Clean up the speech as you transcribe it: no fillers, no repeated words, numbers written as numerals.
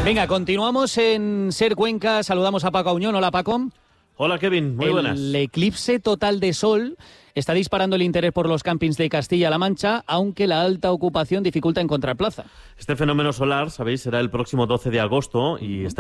Venga, continuamos en Ser Cuenca. Saludamos a Paco Auñón. Hola, Paco. Hola, Kevin. Muy buenas. El eclipse total de sol está disparando el interés por los campings de Castilla-La Mancha, aunque la alta ocupación dificulta encontrar plaza. Este fenómeno solar, sabéis, será el próximo 12 de agosto y está